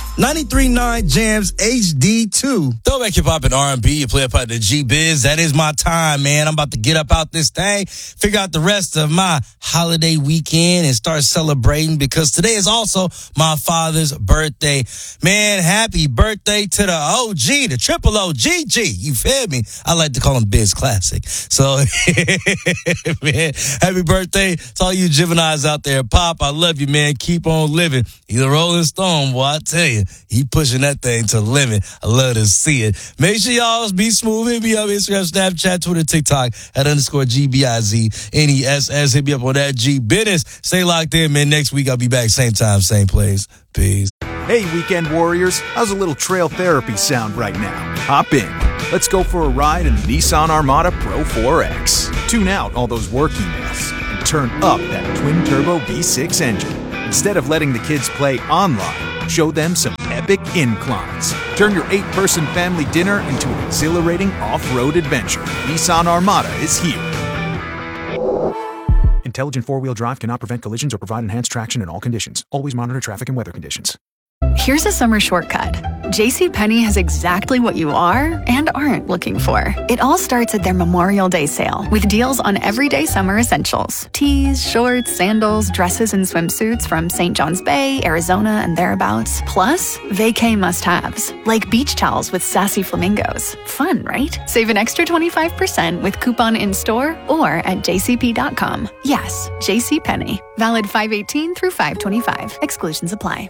93.9 Jams HD2. Throwback hip hop and R&B. You play a part of the G-Biz. That is my time, man. I'm about to get up out this thing, figure out the rest of my holiday weekend and start celebrating because today is also my father's birthday. Man, happy birthday to the OG, the triple OGG. You feel me? I like to call him Biz Classic. So, man, happy birthday to all you juveniles out there. Pop, I love you, man. Keep on living. He's a Rolling Stone, boy, I tell you. He pushing that thing to the limit. I love to see it. Make sure y'all be smooth. Hit me up Instagram, Snapchat, Twitter, TikTok at _GBIZNESS. Hit me up on that G business. Stay locked in, man. Next week I'll be back same time, same place. Peace. Hey, weekend warriors. How's a little trail therapy sound right now? Hop in. Let's go for a ride in the Nissan Armada Pro 4X. Tune out all those work emails and turn up that twin-turbo V6 engine. Instead of letting the kids play online, show them some epic inclines. Turn your 8-person family dinner into an exhilarating off-road adventure. Nissan Armada is here. Intelligent four-wheel drive cannot prevent collisions or provide enhanced traction in all conditions. Always monitor traffic and weather conditions. Here's a summer shortcut. JCPenney has exactly what you are and aren't looking for. It all starts at their Memorial Day sale with deals on everyday summer essentials. Tees, shorts, sandals, dresses, and swimsuits from St. John's Bay, Arizona, and thereabouts. Plus, vacay must-haves, like beach towels with sassy flamingos. Fun, right? Save an extra 25% with coupon in-store or at jcp.com. Yes, JCPenney. Valid 5/18 through 5/25. Exclusions apply.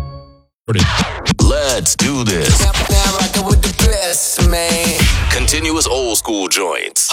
Let's do this. Now rockin' with the best, man. Continuous old school joints.